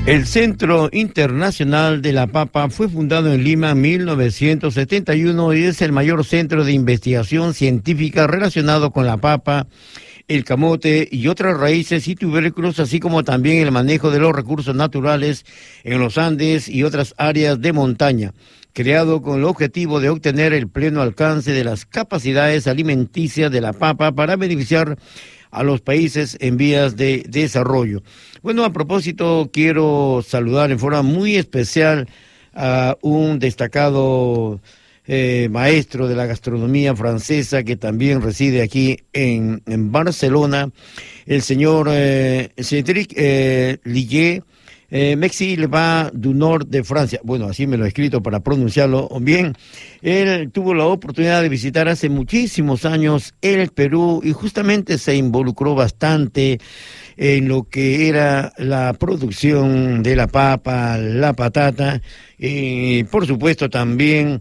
El Centro Internacional de la Papa fue fundado en Lima en 1971 y es el mayor centro de investigación científica relacionado con la papa, el camote y otras raíces y tubérculos, así como también el manejo de los recursos naturales en los Andes y otras áreas de montaña, creado con el objetivo de obtener el pleno alcance de las capacidades alimenticias de la papa para beneficiar a los países en vías de desarrollo. Bueno, a propósito, quiero saludar en forma muy especial a un destacado maestro de la gastronomía francesa que también reside aquí en Barcelona, el señor Cédric Lillet, Mexique-le-Bas du Nord de Francia. Bueno, así me lo he escrito para pronunciarlo bien. Él tuvo la oportunidad de visitar hace muchísimos años el Perú y justamente se involucró bastante en lo que era la producción de la papa, la patata y por supuesto también,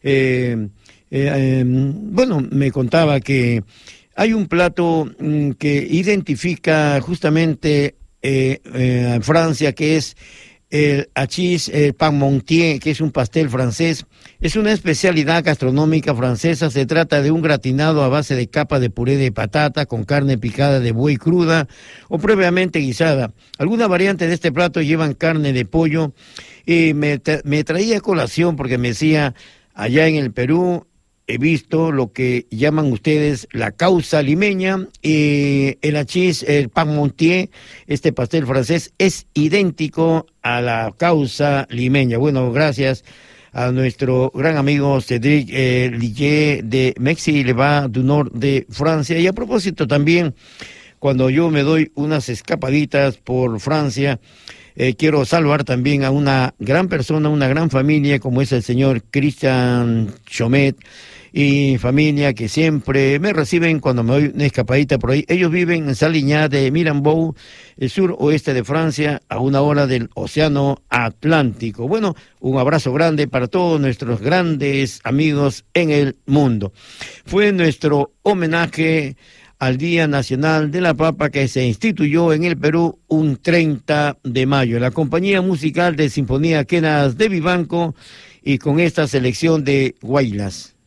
bueno, me contaba que hay un plato que identifica justamente en Francia, que es el hachís, el parmentier, que es un pastel francés. Es una especialidad gastronómica francesa. Se trata de un gratinado a base de capa de puré de patata con carne picada de buey cruda o previamente guisada. Algunas variantes de este plato llevan carne de pollo y me traía a colación porque me decía, allá en el Perú he visto lo que llaman ustedes la causa limeña y el hachís, el parmentier, este pastel francés, es idéntico a la causa limeña. Bueno, gracias a nuestro gran amigo Cédric Lillet de Mexique-le-Bas du Nord de Francia. Y a propósito también, cuando yo me doy unas escapaditas por Francia, quiero saludar también a una gran persona, una gran familia, como es el señor Christian Chomet y familia que siempre me reciben cuando me doy una escapadita por ahí. Ellos viven en Salignac de Mirambeau, el suroeste de Francia, a una hora del Océano Atlántico. Bueno, un abrazo grande para todos nuestros grandes amigos en el mundo. Fue nuestro homenaje al Día Nacional de la Papa que se instituyó en el Perú un 30 de mayo. La compañía musical de Sinfonía Quenas de Vivanco y con esta selección de Guaylas.